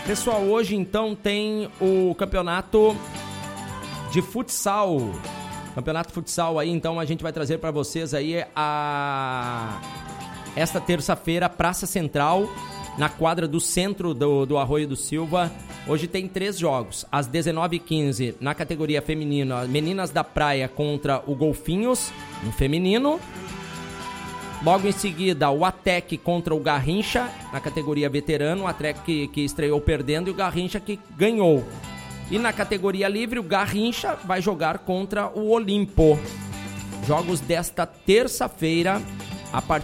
Pessoal, hoje então tem o campeonato de futsal. Campeonato futsal aí, então a gente vai trazer para vocês aí esta terça-feira, Praça Central, na quadra do centro do Arroio do Silva. Hoje tem 3 jogos. Às 19h15, na categoria feminina, Meninas da Praia contra o Golfinhos, no feminino. Logo em seguida, o Atec contra o Garrincha, na categoria veterano. O Atec que estreou perdendo e o Garrincha que ganhou. E na categoria livre, o Garrincha vai jogar contra o Olimpo. Jogos desta terça-feira, a partir